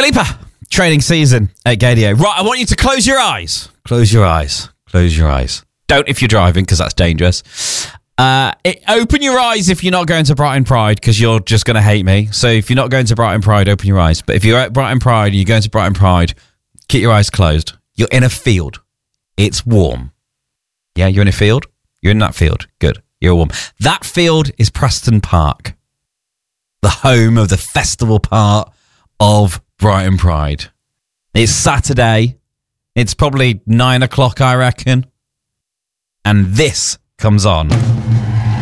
Sleeper training season at Gadio. Right, I want you to close your eyes. Close your eyes. Close your eyes. Don't if you're driving, because that's dangerous. Open your eyes if you're not going to Brighton Pride, because you're just going to hate me. So if you're not going to Brighton Pride, open your eyes. But if you're at Brighton Pride and you're going to Brighton Pride, keep your eyes closed. You're in a field. It's warm. Yeah, you're in a field? You're in that field. Good. You're warm. That field is Preston Park, the home of the festival part of Brighton Pride. It's Saturday. It's probably 9 o'clock, I reckon. And this comes on.